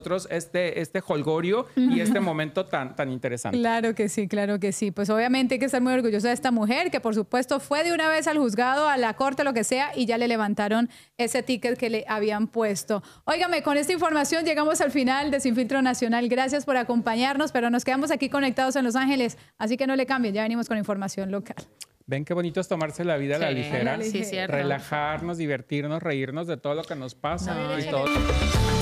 este jolgorio y este momento tan interesante. Claro que sí, claro que sí. Pues obviamente hay que estar muy orgullosa de esta mujer que por supuesto fue de una vez al juzgado, a la corte, lo que sea, y ya le levantaron ese ticket que le habían puesto. Óigame, con esta información llegamos al final de Sin Filtro Nacional. Gracias por acompañarnos, pero nos quedamos aquí conectados en Los Ángeles, así que no le cambien, ya venimos con información local. Ven qué bonito es tomarse la vida a la ligera, sí, cierto. relajarnos, divertirnos, reírnos de todo lo que nos pasa. No, y todo.